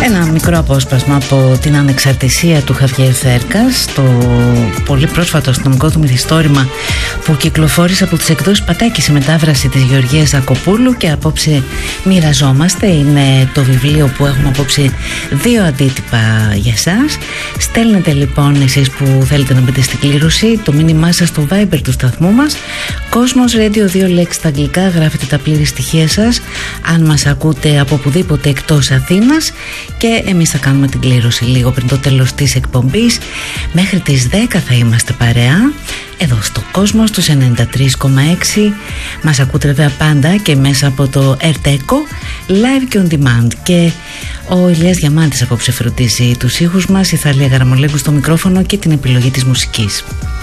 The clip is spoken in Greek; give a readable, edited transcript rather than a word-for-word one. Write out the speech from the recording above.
Ένα μικρό απόσπασμα από την ανεξαρτησία του Χαβιέρ Θέρκας, το πολύ πρόσφατο αστυνομικό του μυθιστόρημα που κυκλοφόρησε από τις εκδόσεις Πατάκη σε μετάφραση της Γεωργίας Ακοπούλου, και απόψε μοιραζόμαστε. Είναι το βιβλίο που έχουμε απόψε 2 αντίτυπα για εσάς. Στέλνετε λοιπόν εσείς που θέλετε να μπείτε στην κλήρωση το μήνυμά σας στο Viber του σταθμού μας, Κόσμος Radio, 2 λέξεις στα αγγλικά, γράφετε τα πλήρη στοιχεία σας αν μας ακούτε από οπουδήποτε εκτός Αθήνας, και εμείς θα κάνουμε την κλήρωση λίγο πριν το τέλος της εκπομπής. Μέχρι τις 10 θα είμαστε παρέα εδώ στο Κόσμο στους 93,6. Μας ακούτε βέβαια πάντα και μέσα από το Ερτέκο live και on demand, και ο Ηλίας Διαμάντης απόψε φροντίζει τους ήχους μας, η Θαλία Γαραμολέγκου στο μικρόφωνο και την επιλογή της μουσικής.